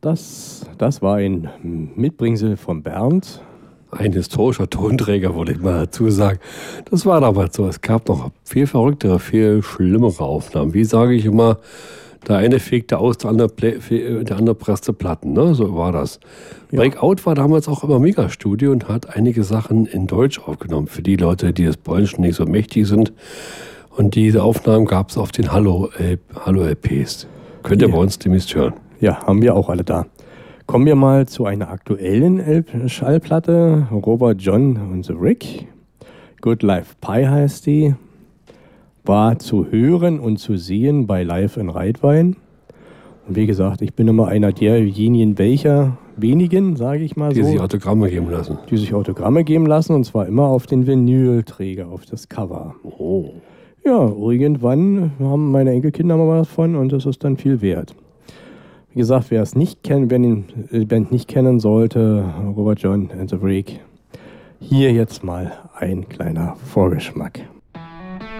das war ein Mitbringsel von Bernd. Ein historischer Tonträger, würde ich mal dazu sagen. Das war damals so. Es gab noch viel verrücktere, viel schlimmere Aufnahmen. Wie sage ich immer, der eine fegte aus, der andere presste Platten. Ne? So war das. Ja. Breakout war damals auch immer Megastudio und hat einige Sachen in Deutsch aufgenommen. Für die Leute, die das Polnischen nicht so mächtig sind. Und diese Aufnahmen gab es auf den Hallo-LPs. Könnt ihr bei uns demnächst hören. Ja, haben wir auch alle da. Kommen wir mal zu einer aktuellen Schallplatte. Robert John und The Rick. Good Life Pie heißt die. War zu hören und zu sehen bei Live in Reitwein. Und wie gesagt, ich bin immer einer derjenigen, wenigen, sage ich mal so. Die sich Autogramme geben lassen. Die sich Autogramme geben lassen und zwar immer auf den Vinylträger, auf das Cover. Oh. Ja, irgendwann haben meine Enkelkinder mal was von und das ist dann viel wert. Wie gesagt, wer den Band nicht kennen sollte, Robert John and the Rick, hier jetzt mal ein kleiner Vorgeschmack.